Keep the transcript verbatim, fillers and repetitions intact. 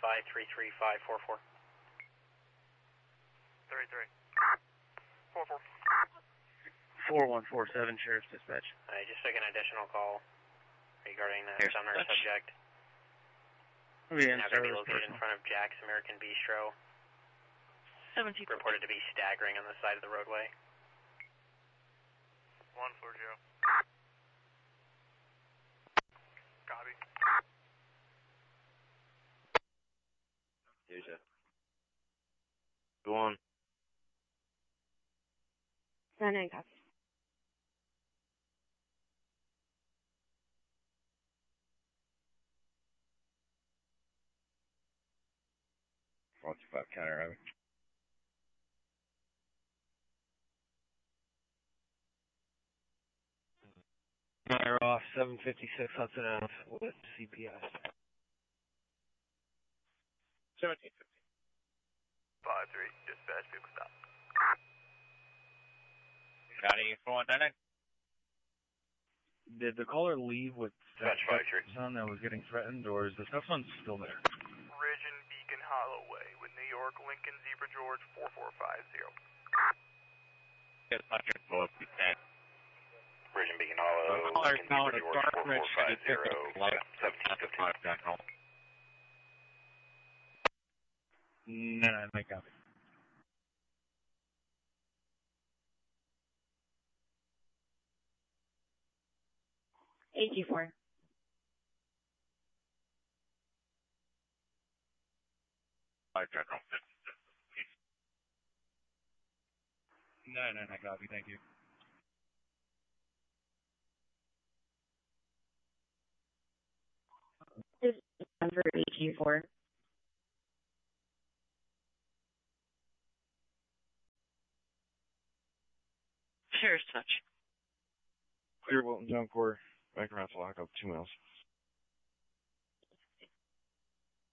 verify three three five four four. three three. four four. four one four seven, Sheriff's Dispatch. I just took an additional call regarding the summer subject. Yeah, now going to be located in front of Jack's American Bistro. seventeen. Reported to be staggering on the side of the roadway. one four zero. Copy. Here's a. Go on. nine nine, copy. four two five counter, over. Fire off, seven fifty-six Hudson Ave with C P S. seventeen fifty. five three, dispatch, vehicle stop. County four one nine nine. Did the caller leave with that Dispatch five three. son that was getting threatened, or is the cell phone still there? Ridge and Beacon Holloway with New York, Lincoln, Zebra, George, four four five zero. Yes, one hundred four percent. Bridge and Beacon Hollow, Caller Lincoln, calling Zebra, a George, dark four red four five Chevy zero, pickup, seventeen fifty. No, no, no, copy. eight two four. Five General. No, no, no, copy, thank you. This is number eight two four. Sheriff's Touch. Clear Wilton Town Core, back around to lock up two miles.